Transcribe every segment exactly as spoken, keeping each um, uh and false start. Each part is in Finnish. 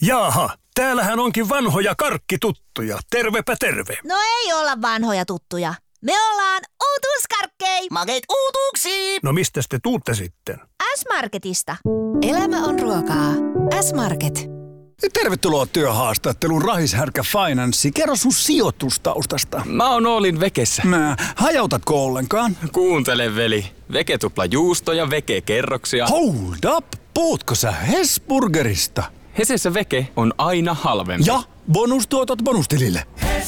Jaaha, täällähän onkin vanhoja karkkituttuja. Tervepä terve. No ei olla vanhoja tuttuja. Me ollaan uutuuskarkkei. Makeet uutuuksia. No mistäs te tuutte sitten? S-Marketista. Elämä on ruokaa. S-Market. Tervetuloa työhaastatteluun Rahis Härkä Finanssi. Kerro sun sijoitustaustasta. Mä oon Oolin Vekessä. Mä, hajautatko ollenkaan? Kuuntele veli. Veke tupla juustoja, Veke kerroksia. Hold up! Puhutko sä Hesburgerista? Hesessä Veke on aina halvempi. Ja bonustuotot bonustilille.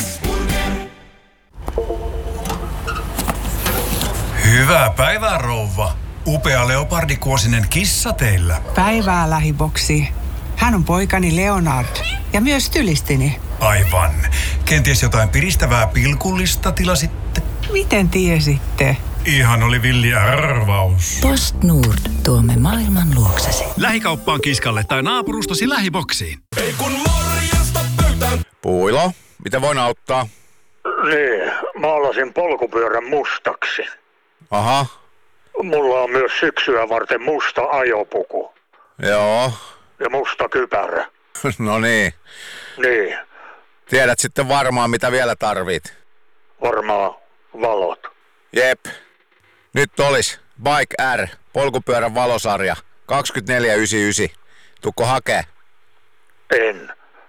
Hyvää päivää, rouva. Upea leopardikuosinen kissa teillä. Päivää, lähiboksi. Hän on poikani Leonard ja myös stylistini. Aivan. Kenties jotain piristävää pilkullista tilasitte? Miten tiesitte? Ihan oli villi arvaus. Post Nord. Tuomme maailman luoksesi. Lähikauppaan kiskalle tai naapurustasi lähiboksiin. Ei kun morjesta pöytään. Puilo, mitä voin auttaa? Niin, maalasin polkupyörän mustaksi. Aha. Mulla on myös syksyä varten musta ajopuku. Joo. Ja musta kypärä. No niin. Niin. Tiedät sitten varmaan, mitä vielä tarvit. Varmaan valot. Jep. Nyt olis Bike R, polkupyörän valosarja, kaksikymmentäneljä yhdeksänkymmentäyhdeksän. Tukko hakee? En.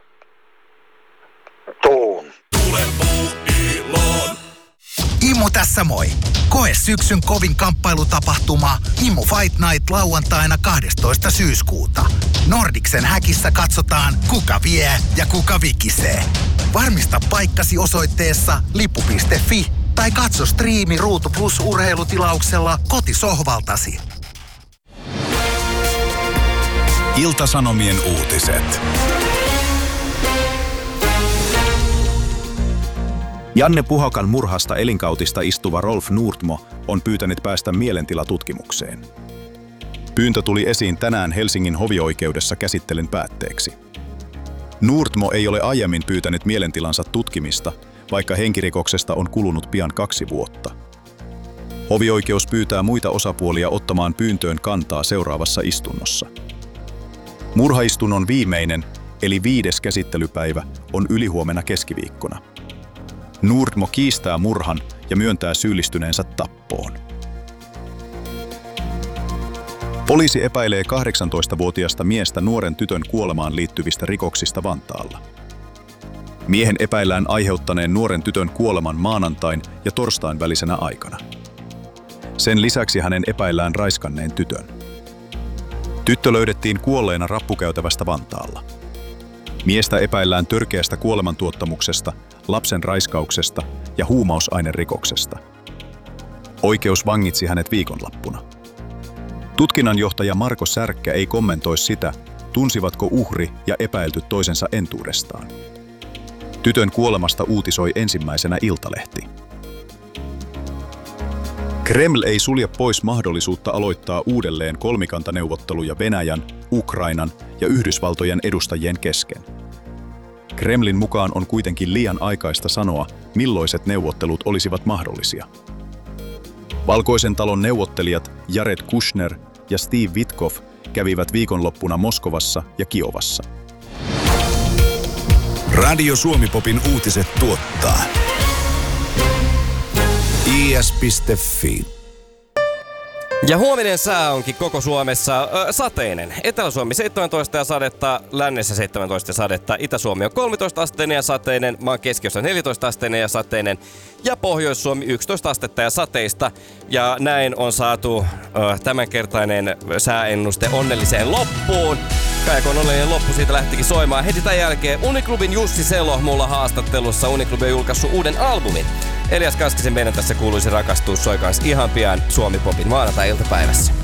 Tuun. Tule puuiloon. Immu tässä moi. Koe syksyn kovin kamppailutapahtuma Immu Fight Night lauantaina kahdestoista syyskuuta. Nordicsen häkissä katsotaan, kuka vie ja kuka vikisee. Varmista paikkasi osoitteessa lippu piste fi tai katso striimi Ruutu Plus -urheilutilauksella kotisohvaltasi. Ilta-Sanomien uutiset. Janne Puhokan murhasta elinkautista istuva Rolf Nordmo on pyytänyt päästä mielentilatutkimukseen. Pyyntö tuli esiin tänään Helsingin hovioikeudessa käsittelyn päätteeksi. Nordmo ei ole aiemmin pyytänyt mielentilansa tutkimista, vaikka henkirikoksesta on kulunut pian kaksi vuotta. Hovioikeus pyytää muita osapuolia ottamaan pyyntöön kantaa seuraavassa istunnossa. Murhaistunnon viimeinen, eli viides käsittelypäivä, on ylihuomenna keskiviikkona. Nordmo kiistää murhan ja myöntää syyllistyneensä tappoon. Poliisi epäilee kahdeksantoistavuotiasta miestä nuoren tytön kuolemaan liittyvistä rikoksista Vantaalla. Miehen epäillään aiheuttaneen nuoren tytön kuoleman maanantain ja torstain välisenä aikana. Sen lisäksi hänen epäillään raiskanneen tytön. Tyttö löydettiin kuolleena rappukäytävästä Vantaalla. Miestä epäillään törkeästä kuolemantuottamuksesta, lapsen raiskauksesta ja huumausainerikoksesta. Oikeus vangitsi hänet viikonloppuna. Tutkinnanjohtaja Marko Särkkä ei kommentoi sitä, tunsivatko uhri ja epäilty toisensa entuudestaan. Tytön kuolemasta uutisoi ensimmäisenä Iltalehti. Kreml ei sulje pois mahdollisuutta aloittaa uudelleen kolmikantaneuvotteluja Venäjän, Ukrainan ja Yhdysvaltojen edustajien kesken. Kremlin mukaan on kuitenkin liian aikaista sanoa, millaiset neuvottelut olisivat mahdollisia. Valkoisen talon neuvottelijat Jared Kushner ja Steve Witkoff kävivät viikonloppuna Moskovassa ja Kiovassa. Radio Suomi-popin uutiset tuottaa i s piste fi. Ja huominen sää onkin koko Suomessa ö, sateinen. Etelä-Suomi seitsemäntoista ja sadetta, lännessä seitsemäntoista ja sadetta, Itä-Suomi on kolmetoista asteinen ja sateinen, maan keskiössä neljätoista asteinen ja sateinen ja Pohjois-Suomi yksitoista astetta ja sateista. Ja näin on saatu ö, tämänkertainen sääennuste onnelliseen loppuun. Kaijakon onnellinen loppu siitä lähtikin soimaan. Heti tämän jälkeen Uniklubin Jussi Selo mulla haastattelussa. Uniklubi on julkaissut uuden albumin. Elias Kaskisen meidän tässä kuuluisi rakastua soi kans ihan pian Suomi-popin maanantai-iltapäivässä.